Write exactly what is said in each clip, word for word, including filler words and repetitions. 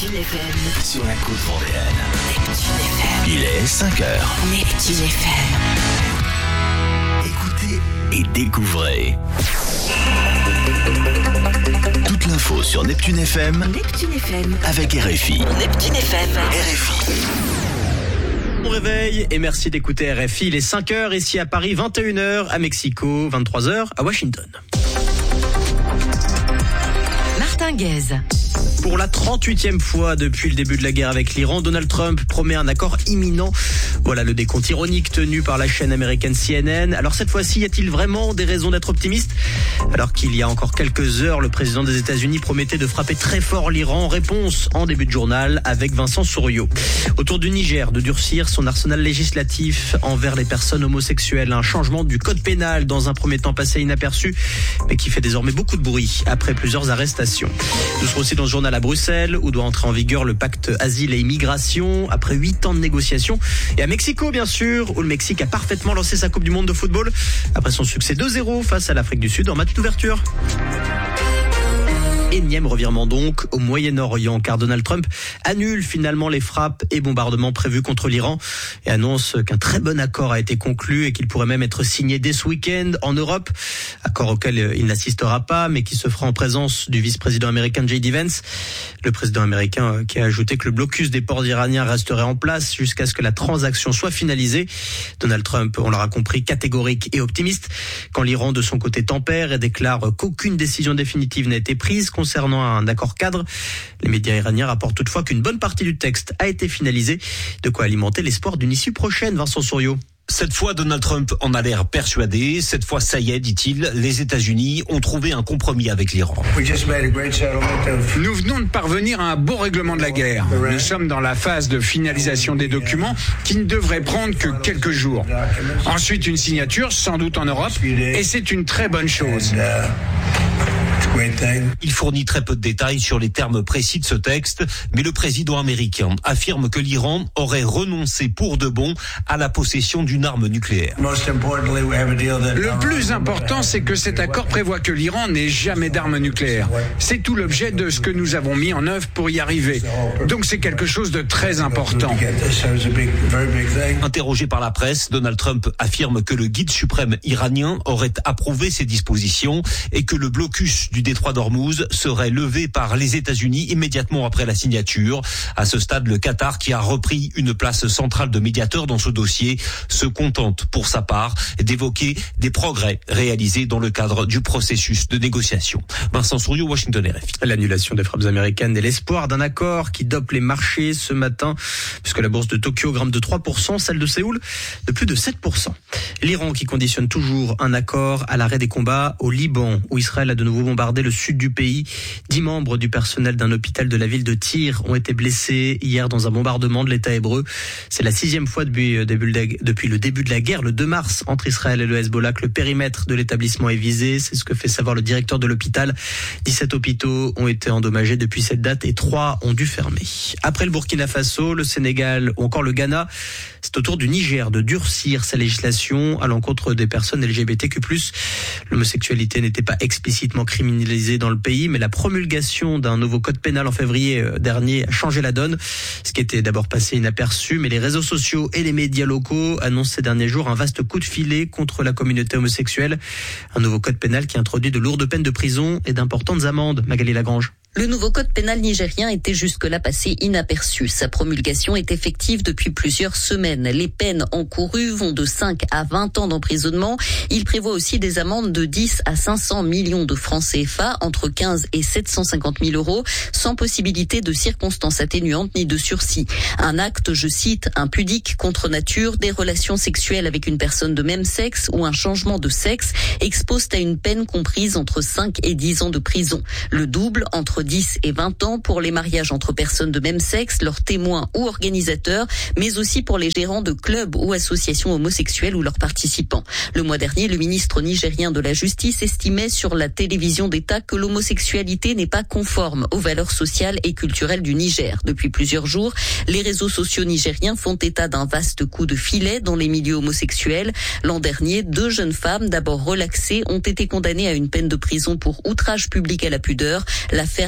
Neptune F M. Sur la côte vendéenne. Neptune F M. Il est cinq heures. Neptune F M. Écoutez et découvrez. Toute l'info sur Neptune F M. Neptune F M. Avec R F I. Neptune F M. R F I. Bon réveil et merci d'écouter R F I. Il est cinq heures ici à Paris, vingt et une heures à Mexico, vingt-trois heures à Washington. Martin Guez. Pour la trente-huitième fois depuis le début de la guerre avec l'Iran, Donald Trump promet un accord imminent. Voilà le décompte ironique tenu par la chaîne américaine C N N. Alors cette fois-ci, y a-t-il vraiment des raisons d'être optimiste ? Alors qu'il y a encore quelques heures, le président des États-Unis promettait de frapper très fort l'Iran. Réponse en début de journal avec Vincent Souriau. Autour du Niger, de durcir son arsenal législatif envers les personnes homosexuelles. Un changement du code pénal dans un premier temps passé inaperçu, mais qui fait désormais beaucoup de bruit après plusieurs arrestations. Nous serons aussi dans ce journal à Bruxelles, où doit entrer en vigueur le pacte asile et immigration après huit ans de négociations. Et à Mexico, bien sûr, où le Mexique a parfaitement lancé sa Coupe du Monde de football après son succès deux zéro face à l'Afrique du Sud en match d'ouverture. Énième revirement donc au Moyen-Orient, car Donald Trump annule finalement les frappes et bombardements prévus contre l'Iran et annonce qu'un très bon accord a été conclu et qu'il pourrait même être signé dès ce week-end en Europe. Accord auquel il n'assistera pas, mais qui se fera en présence du vice-président américain J D Vance. Le président américain qui a ajouté que le blocus des ports iraniens resterait en place jusqu'à ce que la transaction soit finalisée. Donald Trump, on l'aura compris, catégorique et optimiste, quand l'Iran de son côté tempère et déclare qu'aucune décision définitive n'a été prise concernant un accord cadre. Les médias iraniens rapportent toutefois qu'une bonne partie du texte a été finalisée, de quoi alimenter l'espoir d'une issue prochaine. Vincent Souriau. Cette fois, Donald Trump en a l'air persuadé. Cette fois, ça y est, dit-il, les États-Unis ont trouvé un compromis avec l'Iran. Nous venons de parvenir à un beau règlement de la guerre. Nous sommes dans la phase de finalisation des documents qui ne devrait prendre que quelques jours. Ensuite, une signature, sans doute en Europe, et c'est une très bonne chose. Il fournit très peu de détails sur les termes précis de ce texte, mais le président américain affirme que l'Iran aurait renoncé pour de bon à la possession d'une arme nucléaire. Le plus important, c'est que cet accord prévoit que l'Iran n'ait jamais d'armes nucléaires. C'est tout l'objet de ce que nous avons mis en œuvre pour y arriver. Donc c'est quelque chose de très important. Interrogé par la presse, Donald Trump affirme que le guide suprême iranien aurait approuvé ces dispositions et que le blocus du détroit d'Ormuz serait levé par les États-Unis immédiatement après la signature. À ce stade, le Qatar, qui a repris une place centrale de médiateur dans ce dossier, se contente pour sa part d'évoquer des progrès réalisés dans le cadre du processus de négociation. Vincent Souriau, Washington R F I. L'annulation des frappes américaines et l'espoir d'un accord qui dope les marchés ce matin, puisque la bourse de Tokyo grimpe de trois pour cent, celle de Séoul de plus de sept pour cent. L'Iran qui conditionne toujours un accord à l'arrêt des combats au Liban, où Israël a de nouveau bombardé le sud du pays. Dix membres du personnel d'un hôpital de la ville de Tyr ont été blessés hier dans un bombardement de l'État hébreu. C'est la sixième fois depuis, depuis le début de la guerre, le deux mars, entre Israël et le Hezbollah, que le périmètre de l'établissement est visé. C'est ce que fait savoir le directeur de l'hôpital. dix-sept hôpitaux ont été endommagés depuis cette date et trois ont dû fermer. Après le Burkina Faso, le Sénégal ou encore le Ghana, c'est au tour du Niger de durcir sa législation à l'encontre des personnes L G B T Q plus. L'homosexualité n'était pas explicitement criminalisée dans le pays, mais la promulgation d'un nouveau code pénal en février dernier a changé la donne, ce qui était d'abord passé inaperçu, mais les réseaux sociaux et les médias locaux annoncent ces derniers jours un vaste coup de filet contre la communauté homosexuelle. Un nouveau code pénal qui introduit de lourdes peines de prison et d'importantes amendes. Magali Lagrange. Le nouveau code pénal nigérien était jusque-là passé inaperçu. Sa promulgation est effective depuis plusieurs semaines. Les peines encourues vont de cinq à vingt ans d'emprisonnement. Il prévoit aussi des amendes de dix à cinq cents millions de francs C F A, entre quinze et sept cent cinquante mille euros, sans possibilité de circonstances atténuantes ni de sursis. Un acte, je cite, impudique, contre nature, des relations sexuelles avec une personne de même sexe ou un changement de sexe exposent à une peine comprise entre cinq et dix ans de prison. Le double, entre dix et vingt ans pour les mariages entre personnes de même sexe, leurs témoins ou organisateurs, mais aussi pour les gérants de clubs ou associations homosexuelles ou leurs participants. Le mois dernier, le ministre nigérien de la Justice estimait sur la télévision d'État que l'homosexualité n'est pas conforme aux valeurs sociales et culturelles du Niger. Depuis plusieurs jours, les réseaux sociaux nigériens font état d'un vaste coup de filet dans les milieux homosexuels. L'an dernier, deux jeunes femmes, d'abord relaxées, ont été condamnées à une peine de prison pour outrage public à la pudeur. L'affaire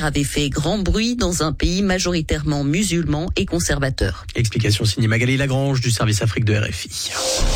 avait fait grand bruit dans un pays majoritairement musulman et conservateur. Explication signée Magali Lagrange du service Afrique de R F I.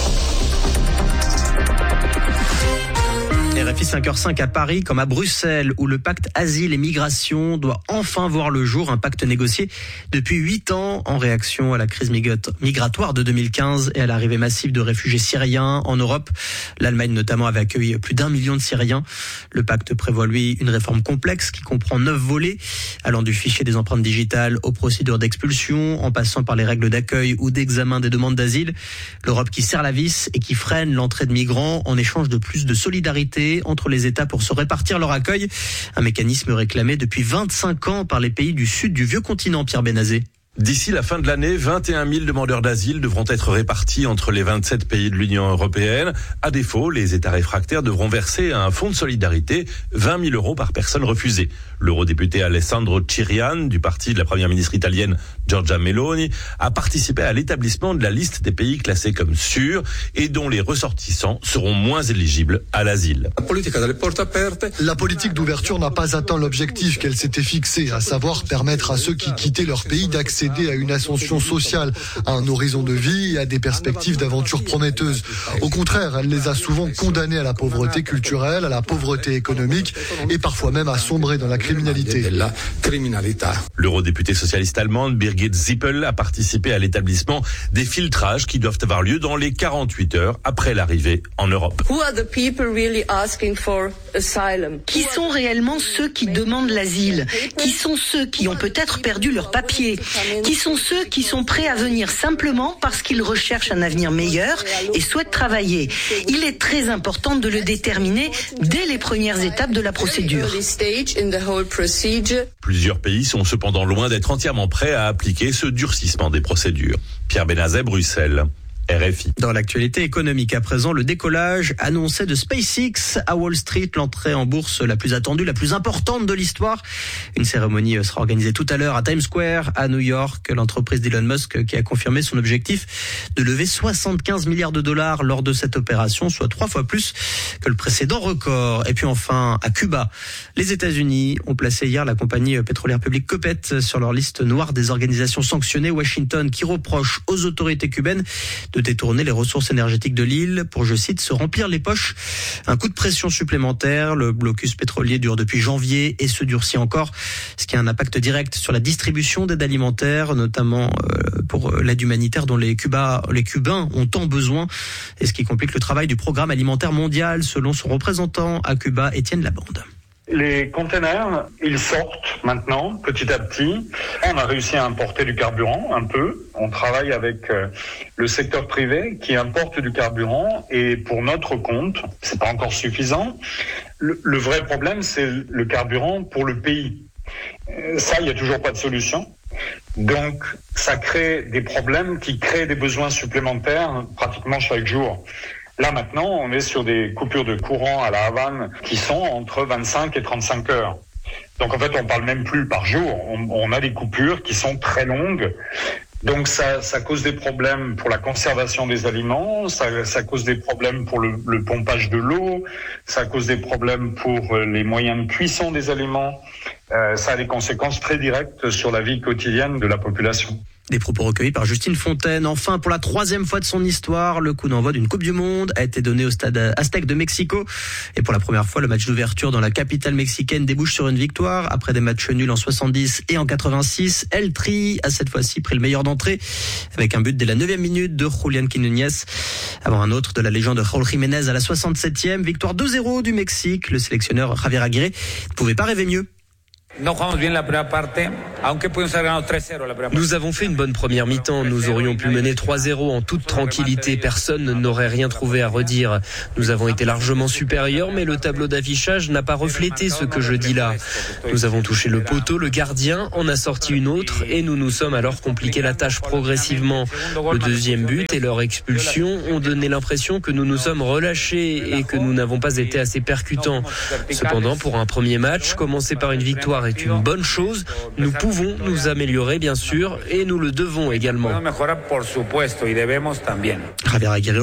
R F I cinq heures zéro cinq à Paris comme à Bruxelles où le pacte asile et migration doit enfin voir le jour, un pacte négocié depuis huit ans en réaction à la crise migratoire de deux mille quinze et à l'arrivée massive de réfugiés syriens en Europe. L'Allemagne notamment avait accueilli plus d'un million de Syriens. Le pacte prévoit lui une réforme complexe qui comprend neuf volets allant du fichier des empreintes digitales aux procédures d'expulsion en passant par les règles d'accueil ou d'examen des demandes d'asile. L'Europe qui serre la vis et qui freine l'entrée de migrants en échange de plus de solidarité entre les États pour se répartir leur accueil. Un mécanisme réclamé depuis vingt-cinq ans par les pays du sud du vieux continent, Pierre Benazé. D'ici la fin de l'année, vingt et un mille demandeurs d'asile devront être répartis entre les vingt-sept pays de l'Union européenne. À défaut, les États réfractaires devront verser à un fonds de solidarité vingt mille euros par personne refusée. L'eurodéputé Alessandro Cirian, du parti de la première ministre italienne Giorgia Meloni, a participé à l'établissement de la liste des pays classés comme sûrs et dont les ressortissants seront moins éligibles à l'asile. La politique d'ouverture n'a pas atteint l'objectif qu'elle s'était fixé, à savoir permettre à ceux qui quittaient leur pays d'accéder à une ascension sociale, à un horizon de vie et à des perspectives d'aventure prometteuses. Au contraire, elle les a souvent condamnés à la pauvreté culturelle, à la pauvreté économique et parfois même à sombrer dans la criminalité. L'eurodéputée socialiste allemande Birgit Sippel a participé à l'établissement des filtrages qui doivent avoir lieu dans les quarante-huit heures après l'arrivée en Europe. Qui sont réellement ceux qui demandent l'asile? Qui sont ceux qui ont peut-être perdu leurs papiers? Qui sont ceux qui sont prêts à venir simplement parce qu'ils recherchent un avenir meilleur et souhaitent travailler? Il est très important de le déterminer dès les premières étapes de la procédure. Plusieurs pays sont cependant loin d'être entièrement prêts à appliquer ce durcissement des procédures. Pierre Benazet, Bruxelles. R F I. Dans l'actualité économique à présent, le décollage annoncé de SpaceX à Wall Street, l'entrée en bourse la plus attendue, la plus importante de l'histoire. Une cérémonie sera organisée tout à l'heure à Times Square, à New York. L'entreprise d'Elon Musk qui a confirmé son objectif de lever soixante-quinze milliards de dollars lors de cette opération, soit trois fois plus que le précédent record. Et puis enfin, à Cuba, les États-Unis ont placé hier la compagnie pétrolière publique Copec sur leur liste noire des organisations sanctionnées. Washington qui reproche aux autorités cubaines de détourner les ressources énergétiques de l'île pour, je cite, se remplir les poches. Un coup de pression supplémentaire. Le blocus pétrolier dure depuis janvier et se durcit encore, ce qui a un impact direct sur la distribution d'aide alimentaire, notamment pour l'aide humanitaire dont les, Cuba, les Cubains ont tant besoin, et ce qui complique le travail du programme alimentaire mondial, selon son représentant à Cuba, Étienne Laborde. Les containers, ils sortent maintenant, petit à petit. On a réussi à importer du carburant, un peu. On travaille avec le secteur privé qui importe du carburant et pour notre compte, c'est pas encore suffisant. Le, le vrai problème, c'est le carburant pour le pays. Ça, il n'y a toujours pas de solution. Donc, ça crée des problèmes qui créent des besoins supplémentaires pratiquement chaque jour. Là, maintenant, on est sur des coupures de courant à la Havane qui sont entre vingt-cinq et trente-cinq heures. Donc, en fait, on parle même plus par jour. On, on a des coupures qui sont très longues. Donc, ça, ça cause des problèmes pour la conservation des aliments. Ça, ça cause des problèmes pour le, le pompage de l'eau. Ça cause des problèmes pour les moyens de cuisson des aliments. Euh, ça a des conséquences très directes sur la vie quotidienne de la population. Des propos recueillis par Justine Fontaine. Enfin, pour la troisième fois de son histoire, le coup d'envoi d'une Coupe du Monde a été donné au stade Aztec de Mexico. Et pour la première fois, le match d'ouverture dans la capitale mexicaine débouche sur une victoire. Après des matchs nuls en soixante-dix et en quatre-vingt-six, El Tri a cette fois-ci pris le meilleur d'entrée avec un but dès la neuvième minute de Julián Quiñones. Avant un autre de la légende de Raúl Jiménez à la soixante-septième. Victoire deux zéro du Mexique. Le sélectionneur Javier Aguirre ne pouvait pas rêver mieux. Nous avons fait une bonne première mi-temps. Nous aurions pu mener trois zéro en toute tranquillité. Personne n'aurait rien trouvé à redire. Nous avons été largement supérieurs, mais le tableau d'affichage n'a pas reflété ce que je dis là. Nous avons touché le poteau, le gardien en a sorti une autre et nous nous sommes alors compliqué la tâche progressivement. Le deuxième but et leur expulsion ont donné l'impression que nous nous sommes relâchés et que nous n'avons pas été assez percutants. Cependant, pour un premier match, commencer par une victoire est une bonne chose. Nous pouvons nous améliorer, bien sûr, et nous le devons également. Javier Aguirre